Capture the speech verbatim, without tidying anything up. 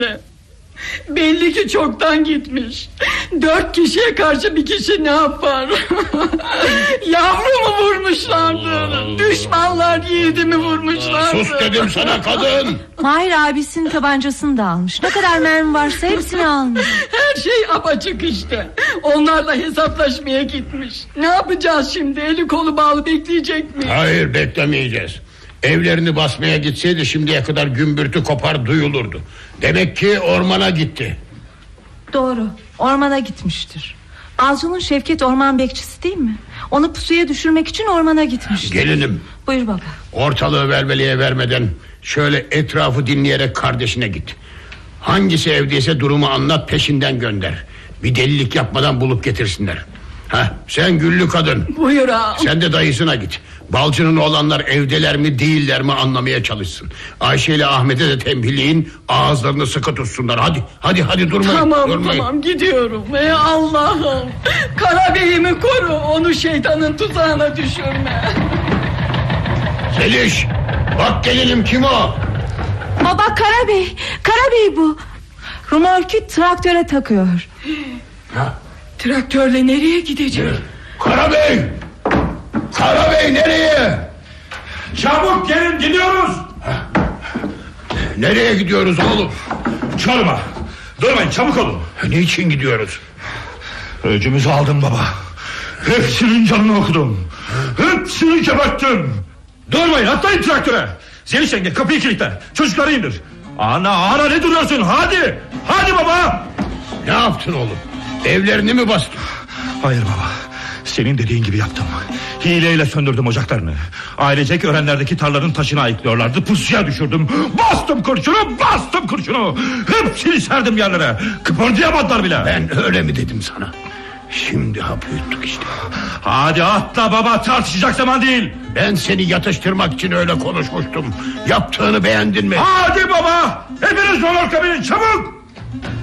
Belli ki çoktan gitmiş. Dört kişiye karşı bir kişi ne yapar? Yavrumu vurmuşlardı. Düşmanlar yiğidimi vurmuşlardı. Sus dedim sana kadın. Mahir abisinin tabancasını da almış. Ne kadar mermi varsa hepsini almış. Her şey apaçık işte. Onlarla hesaplaşmaya gitmiş. Ne yapacağız şimdi? Eli kolu bağlı bekleyecek miyiz? Hayır, beklemeyeceğiz. Evlerini basmaya gitseydi şimdiye kadar gümbürtü kopar duyulurdu. Demek ki ormana gitti. Doğru, ormana gitmiştir. Balcı'nın Şevket orman bekçisi değil mi? Onu pusuya düşürmek için ormana gitmiştir. Gelinim. Buyur baba. Ortalığı velveleye vermeden şöyle etrafı dinleyerek kardeşine git. Hangisi evdeyse durumu anlat, peşinden gönder. Bir delilik yapmadan bulup getirsinler. Heh, sen güllü kadın. Buyur ağam. Sen de dayısına git. Balcının oğlanlar evdeler mi değiller mi anlamaya çalışsın. Ayşe ile Ahmet'e de tembihleyin, ağızlarını sıkı tutsunlar. Hadi hadi hadi durmayın. Tamam durmayın. tamam gidiyorum. Ey Allah'ım, Karabey'imi koru, onu şeytanın tuzağına düşürme. Zeliş, bak gelinim, kim o? Baba, Karabey. Karabey bu. Rumorku traktöre takıyor. Ha? Traktörle nereye gidecek? Karabey! Karabey nereye? Çabuk gelin, gidiyoruz. Nereye gidiyoruz oğlum? Çorum'a. Durmayın, çabuk olun. Niçin gidiyoruz? Öcümüzü aldım baba. Hepsinin canını okudum. Hepsini geberttim. Durmayın, atlayın traktöre. Zeliş yenge, kapıyı kilitle. Çocukları indir. Ana ana, ne duruyorsun? Hadi. Hadi baba. Ne yaptın oğlum? Evlerini mi bastın? Hayır baba, senin dediğin gibi yaptım. Hileyle söndürdüm ocaklarını. Ailecek öğrenlerdeki tarlanın taşını ayıklıyorlardı. Pusuya düşürdüm. Bastım kurşunu, bastım kurşunu. Hepsini serdim yerlere. Kıpırdayamadılar bile. Ben öyle mi dedim sana? Şimdi hapı yuttuk işte. Hadi atla baba, tartışacak zaman değil. Ben seni yatıştırmak için öyle konuşmuştum. Yaptığını beğendin mi? Hadi baba, hepiniz Rumorku'ya binin, çabuk.